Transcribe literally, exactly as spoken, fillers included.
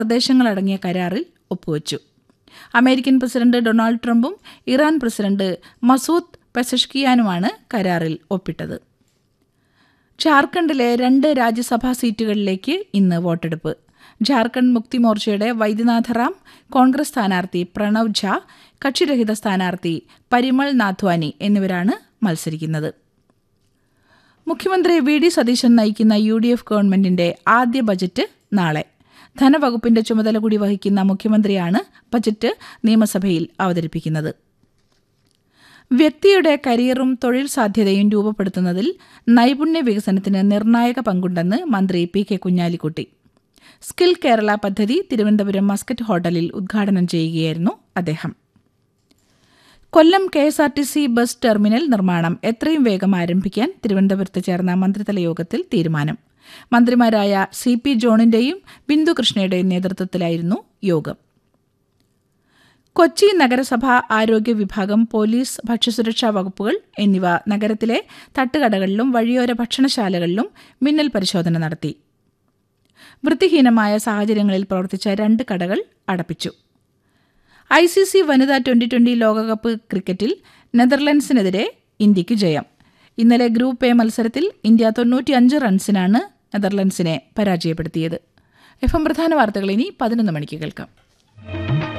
നിർദ്ദേശങ്ങളടങ്ങിയ കരാറിൽ ഒപ്പുവച്ചു. American president Donald ട്രംപും ഇറാൻ പ്രസിഡന്റ് മസൂദ് പെസഷ്കിയാനുമാണ് കരാറിൽ ഒപ്പിട്ടത്. ജാർഖണ്ഡിലെ രണ്ട് രാജ്യസഭാ സീറ്റുകളിലേക്ക് ഇന്ന് വോട്ടെടുപ്പ്. ജാർഖണ്ഡ് മുക്തി മോർച്ചയുടെ വൈദ്യനാഥ റാം, കോൺഗ്രസ് സ്ഥാനാർത്ഥി പ്രണവ് ഝാ, കക്ഷിരഹിത സ്ഥാനാർത്ഥി പരിമൾ നാഥ്വാനി എന്നിവരാണ് മത്സരിക്കുന്നത്. മുഖ്യമന്ത്രി വി ഡി സതീശൻ നയിക്കുന്ന യു ഡി എഫ് ഗവൺമെന്റിന്റെ ആദ്യ ബജറ്റ് നാളെ. ധനവകുപ്പിന്റെ ചുമതല കൂടി വഹിക്കുന്ന മുഖ്യമന്ത്രിയാണ് ബജറ്റ് നിയമസഭയിൽ അവതരിപ്പിക്കുന്നത്. വ്യക്തിയുടെ കരിയറും തൊഴിൽ സാധ്യതയും രൂപപ്പെടുത്തുന്നതിൽ നൈപുണ്യ വികസനത്തിന് നിർണായക പങ്കുണ്ടെന്ന് മന്ത്രി P K Kunhalikutty. Skill Kerala പദ്ധതി തിരുവനന്തപുരം മസ്കറ്റ് ഹോട്ടലിൽ ഉദ്ഘാടനം ചെയ്യുകയായിരുന്നു അദ്ദേഹം. കൊല്ലം K S R T C bus terminal നിർമ്മാണം എത്രയും വേഗം ആരംഭിക്കാൻ തിരുവനന്തപുരത്ത് ചേർന്ന മന്ത്രിതല യോഗത്തിൽ തീരുമാനം. മന്ത്രിമാരായ സി പി ജോണിന്റെയും ബിന്ദു കൃഷ്ണയുടെയും നേതൃത്വത്തിലായിരുന്നു യോഗം. കൊച്ചി നഗരസഭ ആരോഗ്യ വിഭാഗം, പോലീസ്, ഭക്ഷ്യസുരക്ഷാ വകുപ്പുകൾ എന്നിവ നഗരത്തിലെ തട്ടുകടകളിലും വഴിയോര ഭക്ഷണശാലകളിലും മിന്നൽ പരിശോധന നടത്തി. വൃത്തിഹീനമായ സാഹചര്യങ്ങളിൽ പ്രവർത്തിച്ച രണ്ട് കടകൾ അടപ്പിച്ചു. ഐ സി സി വനിതാ ട്വന്റി ട്വന്റി ലോകകപ്പ് ക്രിക്കറ്റിൽ നെതർലൻഡ്സിനെതിരെ ഇന്ത്യയ്ക്ക് ജയം. ഇന്നലെ ഗ്രൂപ്പ് എ മത്സരത്തിൽ ഇന്ത്യ തൊണ്ണൂറ്റിയഞ്ച് റൺസിനാണ് നെതർലൻഡ്സിനെ പരാജയപ്പെടുത്തിയത്. എഫ് എം പ്രധാന വാർത്തകൾ ഇനി പതിനൊന്ന് മണിക്ക് കേൾക്കാം.